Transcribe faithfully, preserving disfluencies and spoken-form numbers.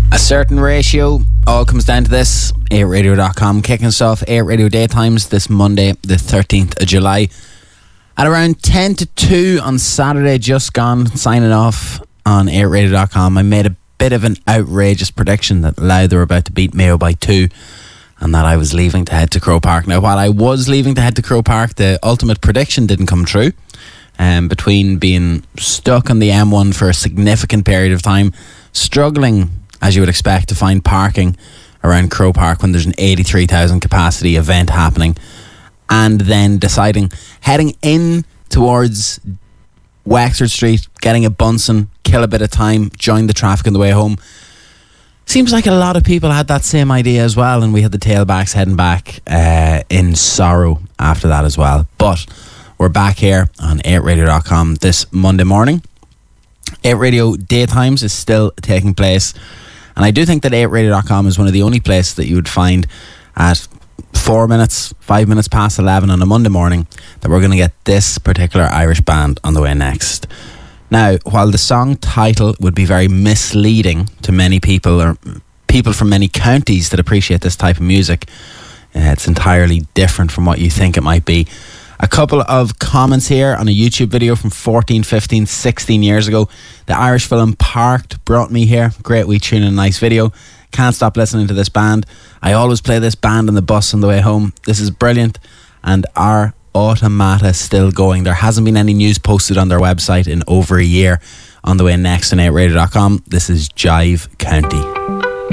A certain ratio, all comes down to this. eight radio dot com kicking us off eight Radio Daytimes this Monday, the thirteenth of July. At around ten to two on Saturday, just gone, signing off on eight radio dot com. I made a bit of an outrageous prediction that Louth were about to beat Mayo by two and that I was leaving to head to Croke Park. Now, while I was leaving to head to Croke Park, the ultimate prediction didn't come true. Um, between being stuck on the M one for a significant period of time, struggling, as you would expect, to find parking around Croke Park when there's an eighty-three thousand capacity event happening, and then deciding, heading in towards Wexford Street, getting a Bunsen, kill a bit of time, join the traffic on the way home. Seems like a lot of people had that same idea as well, and we had the tailbacks heading back uh, in sorrow after that as well. But we're back here on eight radio dot com this Monday morning. eight Radio Daytimes is still taking place, and I do think that eight radio dot com is one of the only places that you would find at four minutes, five minutes past eleven on a Monday morning that we're going to get this particular Irish band on the way next. Now, while the song title would be very misleading to many people, or people from many counties that appreciate this type of music, uh, it's entirely different from what you think it might be. A couple of comments here on a YouTube video from fourteen, fifteen, sixteen years ago. The Irish film Parked brought me here. Great wee tune and nice video. Can't stop listening to this band. I always play this band on the bus on the way home. This is brilliant. And our Automata still going. There hasn't been any news posted on their website in over a year. On the way next on eight radio dot com, this is Jive County.